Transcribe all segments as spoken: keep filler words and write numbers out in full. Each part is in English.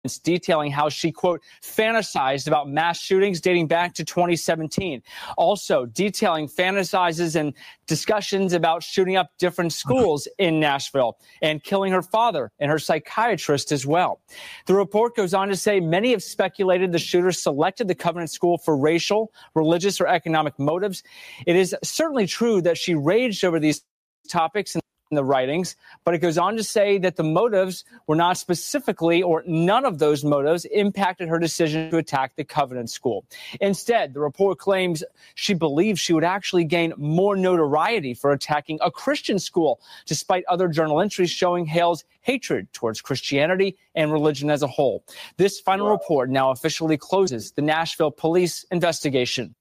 detailing how she, quote, fantasized about mass shootings dating back to twenty seventeen. Also detailing fantasizes and discussions about shooting up different schools in Nashville and killing her father and her psychiatrist as well. The report goes on to say many have speculated the shooter selected the Covenant School for racial, religious, or economic motives. It is certainly true that she raged over these topics in the writings, but it goes on to say that the motives were not specifically, or none of those motives impacted her decision to attack the Covenant School. Instead, the report claims she believes she would actually gain more notoriety for attacking a Christian school, despite other journal entries showing Hale's hatred towards Christianity and religion as a whole. This final wow. report now officially closes the Nashville police investigation.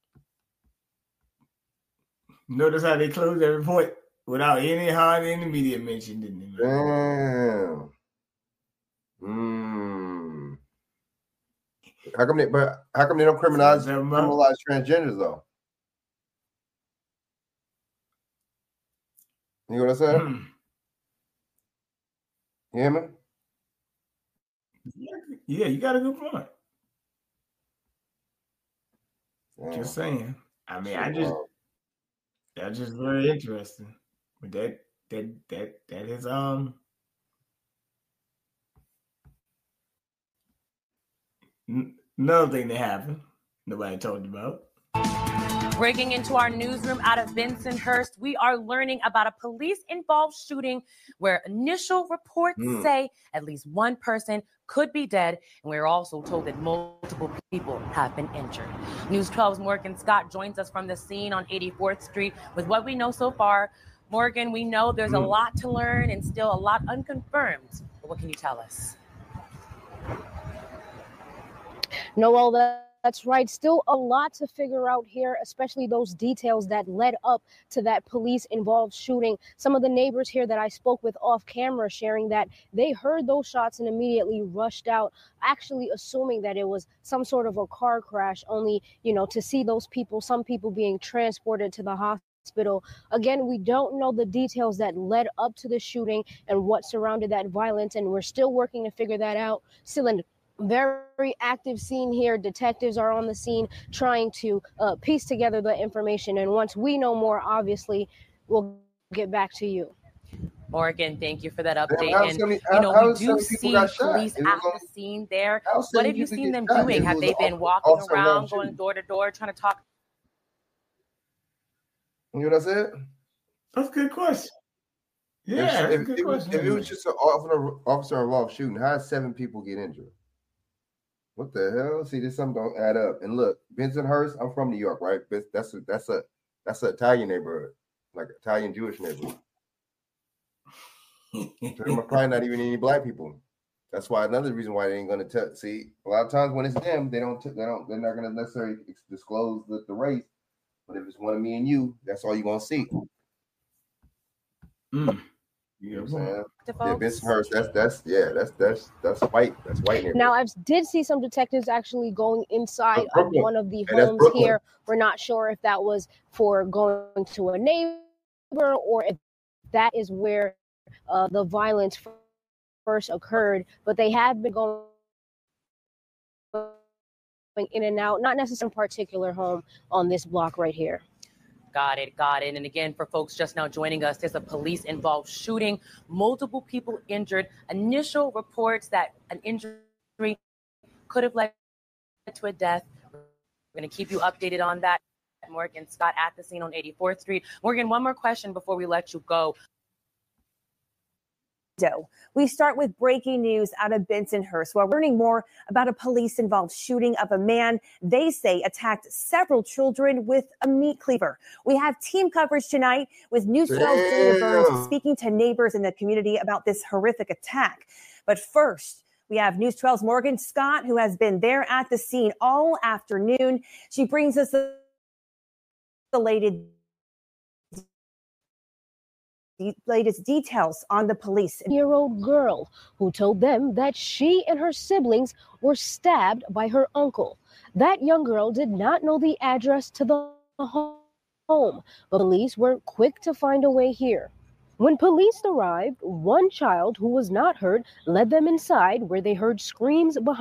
Notice how they close every point without any hard any media mention, didn't they? Damn. Hmm. How come they? But how come they don't criminalize criminalize transgenders though? You know what I said? Hmm. You hear me? Yeah, you got a good point. Damn. Just saying. I mean, Sure, I just wow. that's just very interesting. But that that that that is um n- another thing that happened. Nobody told you about. Breaking into our newsroom out of Bensonhurst, we are learning about a police-involved shooting where initial reports mm. say at least one person could be dead, and we're also told that multiple people have been injured. News twelve's Morgan Scott joins us from the scene on eighty-fourth Street with what we know so far. Morgan, we know there's mm. a lot to learn and still a lot unconfirmed. But what can you tell us? Noel, that's right. Still a lot to figure out here, especially those details that led up to that police-involved shooting. Some of the neighbors here that I spoke with off camera sharing that they heard those shots and immediately rushed out, actually assuming that it was some sort of a car crash, only, you know, to see those people, some people being transported to the hospital. Hospital. Again, we don't know the details that led up to the shooting and what surrounded that violence, and we're still working to figure that out. Still in very active scene here. Detectives are on the scene trying to uh, piece together the information, and once we know more, obviously, we'll get back to you. Morgan, thank you for that update. Damn, and, many, you how, know, how we do see police at the scene there. What have you seen them shot? doing? Have they been walking around, going door to door, trying to talk? You know what I said? That's a good question. Yeah, if, that's a good if, question. If it was just an officer, officer involved shooting, how did seven people get injured? What the hell? See, this something don't add up. And look, Bensonhurst, I'm from New York, right? That's a that's a that's an Italian neighborhood, like Italian Jewish neighborhood. There probably not even any black people. That's why another reason why they ain't gonna tell. See, a lot of times when it's them, they don't they don't they're not gonna necessarily disclose the, the race. But if it's one of me and you, that's all you're gonna see. Mm. You know what I'm saying? Yeah, Bensonhurst, that's that's yeah, that's that's that's white. That's white neighborhood. Now I did see some detectives actually going inside of one of the hey, homes here. We're not sure if that was for going to a neighbor or if that is where uh, the violence first occurred. But they have been going in and out, not necessarily a particular home on this block right here. Got it, got it. And again, for folks just now joining us, there's a police-involved shooting, multiple people injured. Initial reports that an injury could have led to a death. We're going to keep you updated on that. Morgan Scott at the scene on eighty-fourth Street. Morgan, one more question before we let you go. We start with breaking news out of Bensonhurst. We're learning more about a police-involved shooting of a man they say attacked several children with a meat cleaver. We have team coverage tonight with News twelve's Julia Burns speaking to neighbors in the community about this horrific attack. But first, we have News twelve's Morgan Scott, who has been there at the scene all afternoon. She brings us the latest latest details on the police. Year-old girl who told them that she and her siblings were stabbed by her uncle. That young girl did not know the address to the home, but police were quick to find a way here. When police arrived, one child who was not hurt led them inside where they heard screams behind